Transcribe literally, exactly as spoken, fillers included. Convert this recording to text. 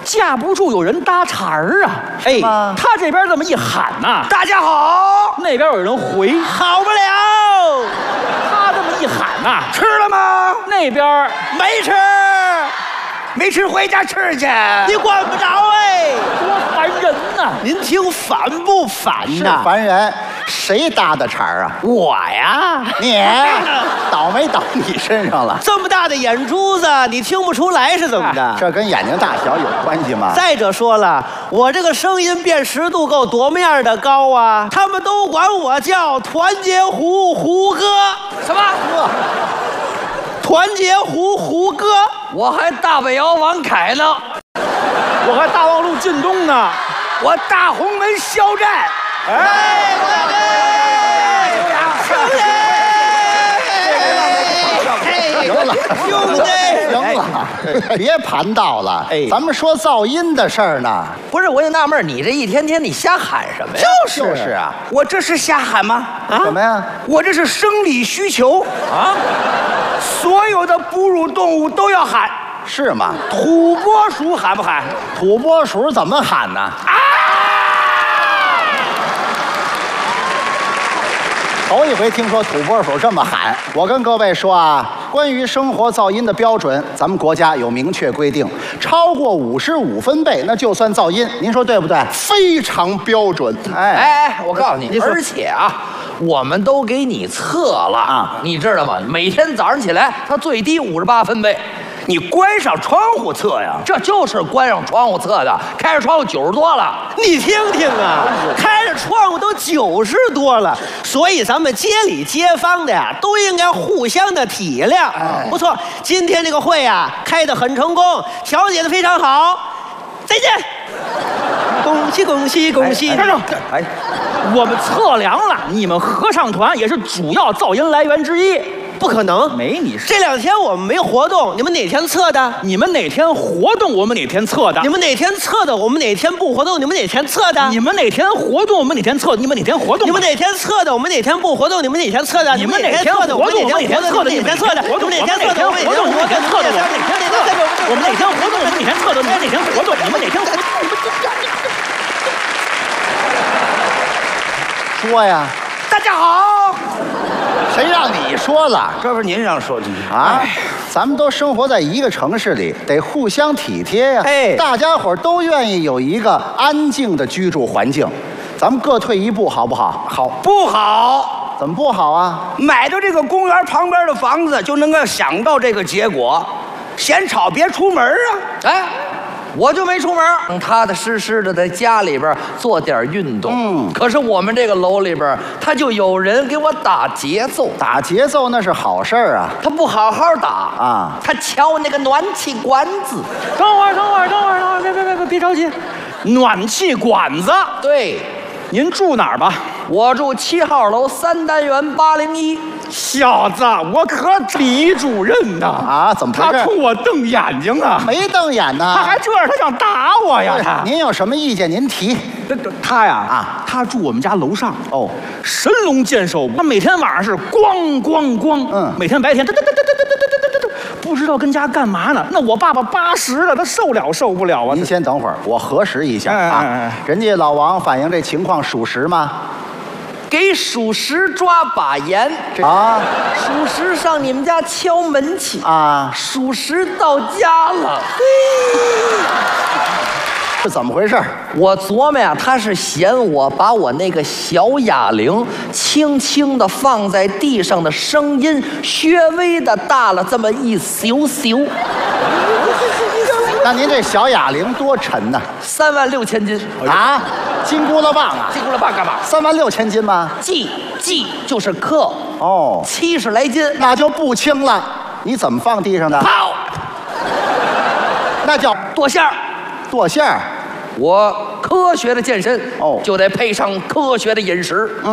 架不住有人搭茬儿啊！哎，他这边这么一喊呐、啊， 大家好， 那边有人回， 好不了。 他这么一喊呐、啊， 吃了吗？ 那边没吃，没吃回家吃去。 你管不着哎， 多烦人呐！ 您听烦不烦呐？ 是烦人。谁搭的茬儿啊？ 我呀， 你倒霉倒你身上了。 这么大的眼珠子，你听不出来是怎么的？ 这跟眼睛大小有关系吗？ 再者说了，我这个声音辨识度够多么样的高啊！他们都管我叫团结湖胡哥。 什么？ 团结湖胡歌， 我还大北窑王凯呢， 我还大望路靳东呢， 我大红门肖战。哎， 行了， 兄弟， 行了，别盘道了。哎，咱们说噪音的事儿呢。 不是，我就纳闷，你这一天天你瞎喊什么呀？ 就是啊， 我这是瞎喊吗？ 啊，什么呀？ 我这是生理需求啊！所有的哺乳动物都要喊， 是吗？ 土拨鼠喊不喊？ 土拨鼠怎么喊呢？啊！头一回听说土拨鼠这么喊。我跟各位说啊，关于生活噪音的标准，咱们国家有明确规定，超过五十五分贝那就算噪音。您说对不对？非常标准。哎哎哎，我告诉你，而且啊，我们都给你测了啊，你知道吗？每天早上起来，它最低五十八分贝。 你关上窗户测呀？ 这就是关上窗户测的，开着窗户九十多了。 你听听啊，开着窗户都九十多了，所以咱们街里街坊的呀，都应该互相的体谅。哎、不错，今天这个会啊，开得很成功，调解得非常好。再见，恭喜恭喜恭喜！ 站住！哎，我们测量了，你们合唱团也是主要噪音来源之一。 不可能， 没你事。 这两天我们没活动，你们哪天测的？ 你们哪天活动，我们哪天测的。 你们哪天测的，我们哪天不活动，你们哪天测的。 你们哪天活动，我们哪天测。你们哪天活动？ 你们哪天测的，我们哪天不活动，你们哪天测的。 你们哪天活动，我们哪天测的。你们哪天测的，我们哪天测的。我们哪天活动，我们哪天测的。我们哪天活动，我们哪天测的。你们哪天活动，你们哪天活动。 说呀， 大家好。 谁让你说了？ 这不是您让说的啊！咱们都生活在一个城市里，得互相体贴呀。 哎， 大家伙都愿意有一个安静的居住环境，咱们各退一步，好不好？ 好，不好？ 怎么不好啊？ 买到这个公园旁边的房子，就能够想到这个结果，嫌吵别出门啊！ 哎。我就没出门，踏踏实实的在家里边做点运动。嗯，可是我们这个楼里边，他就有人给我打节奏。 打节奏那是好事儿啊。 他不好好打啊， 他敲那个暖气管子。 等会儿，等会儿，等会儿，等会儿，别别别别别着急，暖气管子。 对， 您住哪儿吧？ 我住七号楼三单元八零一。 小子，我可李主任呐！ 啊，怎么回事？ 他冲我瞪眼睛啊！ 没瞪眼呢， 他还这样，他想打我呀！他， 您有什么意见您提。 他呀啊，他住我们家楼上哦， 神龙见首，他每天晚上是咣咣咣，嗯，每天白天哒哒哒哒哒哒哒哒哒，不知道跟家干嘛呢。那我爸爸八十了，他受了受不了啊！ 您先等会儿，我核实一下啊。人家老王反映这情况属实吗？ 给属实抓把严啊！ 属实上你们家敲门去啊！ 属实到家了， 是怎么回事？ 我琢磨呀，他是嫌我把我那个小哑铃轻轻地放在地上的声音稍微的大了这么一咻咻。 那您这小哑铃多沉呢？ 三万六千斤啊！金箍了棒啊！ 金箍了棒干嘛？ 三万六千斤吗？ 计计就是克哦， 七十来斤， 那就不轻了。你怎么放地上的？ 跑， 那叫剁馅儿。 剁馅儿。 我科学的健身哦， 就得配上科学的饮食。嗯。